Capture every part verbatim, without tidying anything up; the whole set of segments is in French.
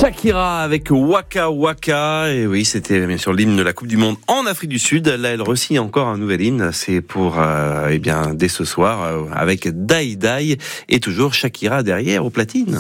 Shakira avec Waka Waka. Et oui, c'était bien sûr l'hymne de la Coupe du Monde en Afrique du Sud. Là, elle re-signe encore un nouvel hymne. C'est pour, euh, eh bien, dès ce soir, euh, avec Dai Dai. Et toujours Shakira derrière aux platines.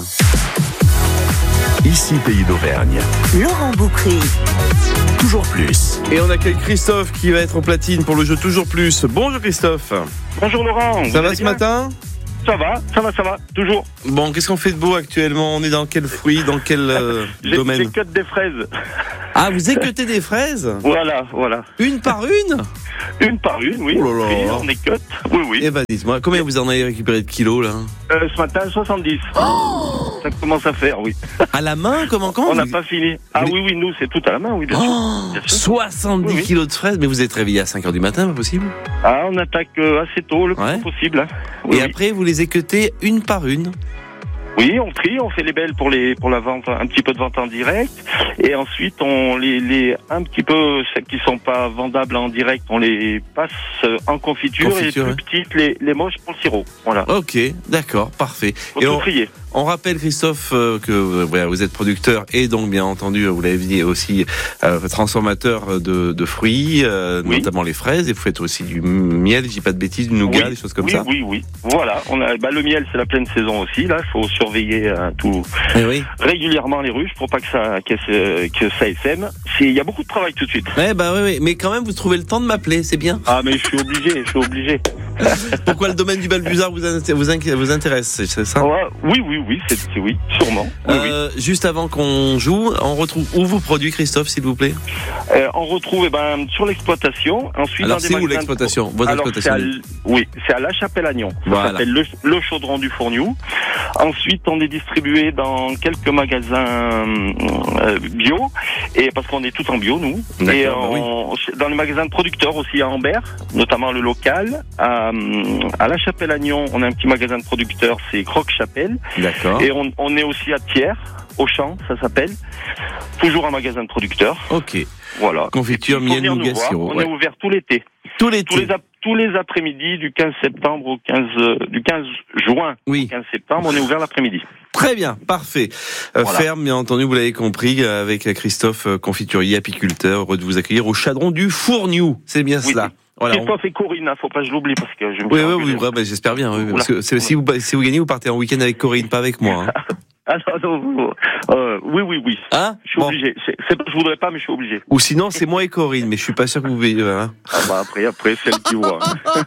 Ici, Pays d'Auvergne. Laurent Boucry. Toujours plus. Et on accueille Christophe qui va être aux platines pour le jeu Toujours Plus. Bonjour Christophe. Bonjour Laurent. Ça va ce matin ? Ça va, ça va, ça va, toujours. Bon, qu'est-ce qu'on fait de beau actuellement ? On est dans quel fruit, dans quel euh, J'ai, domaine ? J'écoute des fraises. Ah, vous écoutez des fraises ? Voilà, voilà. Une par une ? Une par une, oui. Oh là là. Oui, on écoute. Oui, oui. Eh ben, dites-moi, combien vous en avez récupéré de kilos, là ? Euh, ce matin, soixante-dix. Oh, ça commence à faire, oui. À la main, comment quand On n'a vous... pas fini. Ah vous... oui, oui, nous, c'est tout à la main, oui, bien sûr. Oh, bien sûr. soixante-dix oui, oui. kilos de fraises, mais vous êtes réveillé à cinq heures du matin, pas possible ? Ah, on attaque euh, assez tôt, le plus Ouais. tôt possible. Hein. Oui, Et oui. après, vous les équeutez une par une ? Oui, on trie, on fait les belles pour les pour la vente, un petit peu de vente en direct, et ensuite on les les un petit peu celles qui sont pas vendables en direct, on les passe en confiture, Confiture, et les plus petites, les les moches pour le sirop. Voilà. Ok, d'accord, parfait. Faut Et tout on, trier. on rappelle, Christophe, euh, que euh, voilà, vous êtes producteur et donc, bien entendu, vous l'avez dit aussi, euh, transformateur de, de fruits, euh, Oui. notamment les fraises, et vous faites aussi du miel, je dis pas de bêtises, du nougat, Oui, des choses comme oui, ça. Oui, oui, Voilà. On a bah, le miel, c'est la pleine saison aussi. Là, il faut surveiller euh, tout Eh oui. régulièrement les ruches pour pas que ça que, ça- que ça essaime. C'est il y a beaucoup de travail tout de suite. Eh ben oui, oui, mais quand même, vous trouvez le temps de m'appeler, c'est bien. Ah mais je suis obligé, je suis obligé. Pourquoi le domaine du Balbuzard vous, in- vous, in- vous intéresse, c'est ça ? Ouais, oui, oui, oui, c'est, c'est oui, sûrement. Oui, oui. Euh, juste avant qu'on joue, on retrouve où vos produits, Christophe, s'il vous plaît ? Euh, on retrouve eh ben, sur l'exploitation. Ensuite, Alors, dans des c'est où magasins de- l'exploitation ? Votre Alors, exploitation c'est à, L- oui, c'est à La Chapelle-Agnon. Ça Voilà. s'appelle le, le Chaudron du Fourniou. Ensuite, on est distribué dans quelques magasins euh, bio, et parce qu'on est tout en bio, nous. D'accord, Et bah oui. on- dans les magasins de producteurs aussi à Ambert, notamment le local. À, à La Chapelle-Agnon, on a un petit magasin de producteurs, c'est Croque-Chapelle. D'accord. Et on, on est aussi à Thiers, au Champ, ça s'appelle. Toujours un magasin de producteurs. Ok. Voilà. Confiture, Il faut miel, venir nous nougat, voir. sirop. On Ouais. est ouvert tout l'été. Tout l'été. Tous les, ap- tous les après-midi du quinze septembre au quinze, euh, du quinze juin Oui. au quinze septembre, on est ouvert l'après-midi. Très bien, parfait. Euh, Voilà. Ferme, bien entendu, vous l'avez compris, euh, avec Christophe, euh, confiturier, apiculteur, heureux de vous accueillir au Chaudron du Fourniou. C'est bien Oui. cela. Voilà. on- Christophe et Corinne, hein, faut pas que je l'oublie parce que je vais me Oui, faire oui, engueuler. oui, ouais, bah, j'espère bien. Oui, Oula. parce que c'est- si, vous, si vous gagnez, vous partez en week-end avec Corinne, pas avec moi. Hein, Ah non, non, vous- euh, oui, oui, oui. Hein Je suis Bon. obligé. C'est, c'est, je voudrais pas, mais je suis obligé. Ou sinon, c'est moi et Corinne, mais je suis pas sûr que vous veillez. Hein. Ah bah après, après, c'est elle qui voit.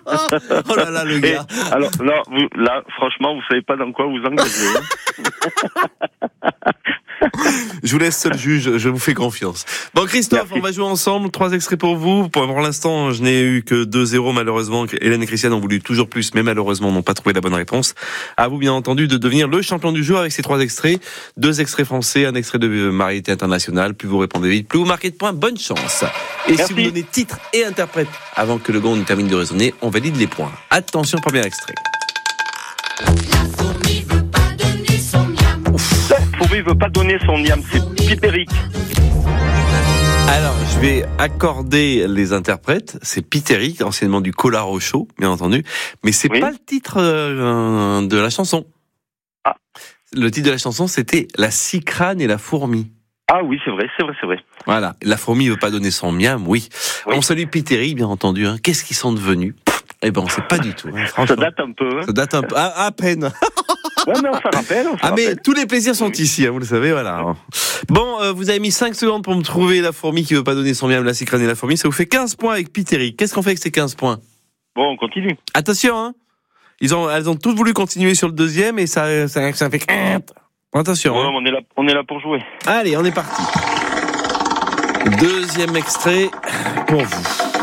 Oh là là, le Et, gars. alors là, vous, là, franchement, vous savez pas dans quoi vous engagez. Hein. Je vous laisse seul juge, je vous fais confiance. Bon, Christophe, Merci. on va jouer ensemble. Trois extraits pour vous. Pour, pour l'instant, je n'ai eu que deux zéro, malheureusement. Hélène et Christiane ont voulu toujours plus, mais malheureusement n'ont pas trouvé la bonne réponse. À vous, bien entendu, de devenir le champion du jeu avec ces trois extraits. Deux extraits français, un extrait de variété internationale. Plus vous répondez vite, plus vous marquez de points. Bonne chance. Et Merci. si vous donnez titre et interprète avant que le gong ne termine de résonner, on valide les points. Attention, premier extrait. Fourmi veut pas donner son niam, c'est Pipéric. Alors, je vais accorder les interprètes. C'est Pitéric, anciennement du Collard au chaud, bien entendu. Mais c'est Oui. pas le titre euh, de la chanson. Ah. Le titre de la chanson, c'était La cicrane et la fourmi. Ah oui, c'est vrai, c'est vrai, c'est vrai. Voilà. La fourmi veut pas donner son miam, oui. Oui. On salue Pitéric, bien entendu. Hein. Qu'est-ce qu'ils sont devenus? Eh ben, on sait pas du tout. Hein, Ça franchement. date un peu. Hein. Ça date un peu. À, à peine. Ouais, mais on s'en rappelle. On s'en Ah mais rappelle. tous les plaisirs sont ici, hein, vous le savez, voilà. Bon, euh, vous avez mis cinq secondes pour me trouver la fourmi qui veut pas donner son miam, la cicrane et la fourmi. Ça vous fait quinze points avec Pitéric. Qu'est-ce qu'on fait avec ces quinze points? Bon, on continue. Attention, hein. Ils ont, elles ont toutes voulu continuer sur le deuxième et ça, ça, ça fait... Attention. Ouais, Hein. on est là, on est là pour jouer. Allez, on est parti. Deuxième extrait pour vous.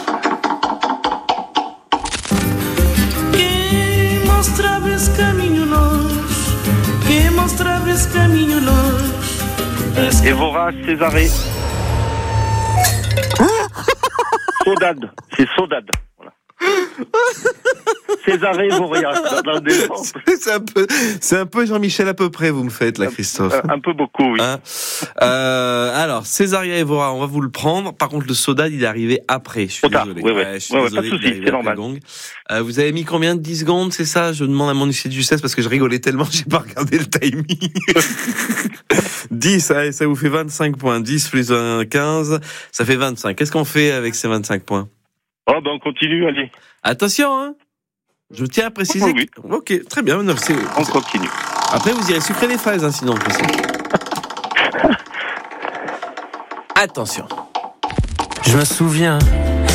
Quem mostrava esse caminho longe, quem mostrava esse caminho longe, esse Évora Césaré. Sodade. C'est Sodade. Voilà. Césaré Évora. Dans le défense. C'est un peu, c'est un peu Jean-Michel à peu près, vous me faites là, Christophe. Euh, un peu beaucoup, oui. Hein euh, alors, Césaria Évora, on va vous le prendre. Par contre, le Sodade, il est arrivé après. Je suis Trop tard, désolé. oui, oui. je suis Ouais, ouais, désolé, pas de il est souci, arrivé c'est après normal. le gong. Euh, vous avez mis combien de dix secondes, c'est ça? Je demande à mon huissier de justesse parce que je rigolais tellement, j'ai pas regardé le timing. dix, allez, ça vous fait vingt-cinq points. dix plus un, quinze, ça fait vingt-cinq. Qu'est-ce qu'on fait avec ces vingt-cinq points? Oh, ben, on continue, allez. Attention, hein. Je tiens à préciser. Oui, que... Ok, très bien. Non, c'est... On continue. Après, vous irez sucrer les fraises, hein, sinon. Attention. Je me souviens